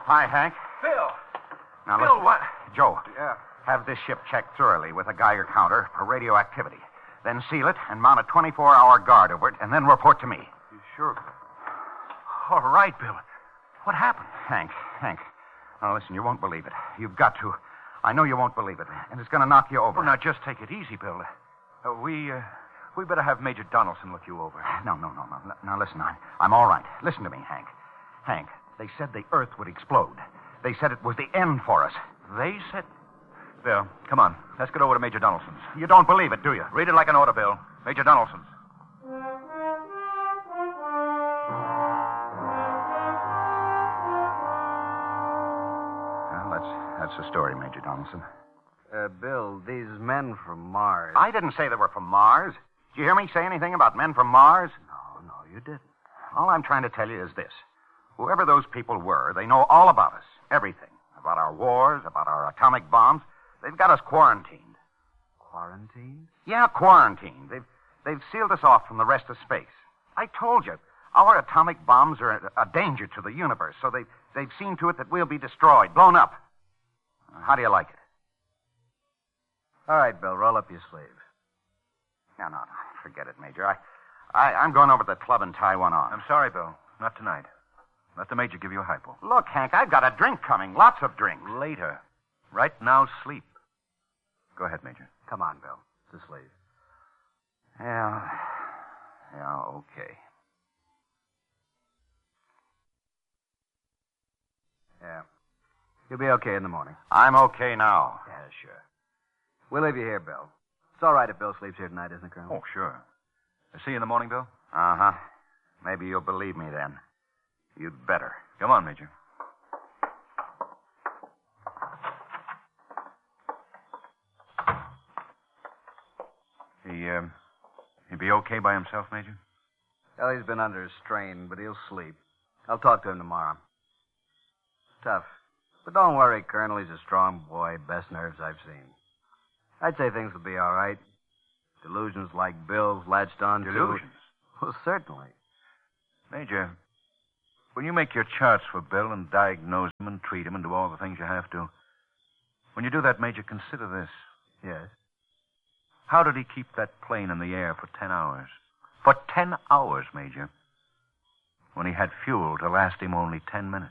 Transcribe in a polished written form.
Hi, Hank. Bill! Now, Bill, listen. what? Joe. Yeah. Have this ship checked thoroughly with a Geiger counter for radioactivity. Then seal it and mount a 24-hour guard over it, and then report to me. You sure? All right, Bill. What happened? Hank. Now, listen, you won't believe it. You've got to. I know you won't believe it, and it's going to knock you over. Well, now, just take it easy, Bill. We better have Major Donaldson look you over. No. Now, listen, I'm all right. Listen to me, Hank. Hank, they said the Earth would explode. They said it was the end for us. They said... Bill, come on. Let's get over to Major Donaldson's. You don't believe it, do you? Read it like an order, Bill. Major Donaldson's. Well, that's the story, Major Donaldson. Bill, these men from Mars... I didn't say they were from Mars. Did you hear me say anything about men from Mars? No, you didn't. All I'm trying to tell you is this. Whoever those people were, they know all about us. Everything. About our wars, about our atomic bombs. They've got us quarantined. Quarantined? Yeah, quarantined. They've sealed us off from the rest of space. I told you, our atomic bombs are a danger to the universe, so they've seen to it that we'll be destroyed, blown up. How do you like it? All right, Bill, roll up your sleeves. No, forget it, Major. I'm going over to the club and tie one on. I'm sorry, Bill. Not tonight. Let the Major give you a hypo. Look, Hank, I've got a drink coming. Lots of drinks. Later. Right now, sleep. Go ahead, Major. Come on, Bill. To sleep. Yeah, okay. Yeah. You'll be okay in the morning. I'm okay now. Yeah, sure. We'll leave you here, Bill. It's all right if Bill sleeps here tonight, isn't it, Colonel? Oh, sure. I'll see you in the morning, Bill. Uh-huh. Maybe you'll believe me then. You'd better. Come on, Major. He be okay by himself, Major? Well, he's been under a strain, but he'll sleep. I'll talk to him tomorrow. Tough. But don't worry, Colonel. He's a strong boy. Best nerves I've seen. I'd say things will be all right. Delusions like Bill's latched on to... Delusions? Well, certainly. Major, when you make your charts for Bill and diagnose him and treat him and do all the things you have to, when you do that, Major, consider this. Yes? How did he keep that plane in the air for 10 hours? For 10 hours, Major. When he had fuel to last him only 10 minutes.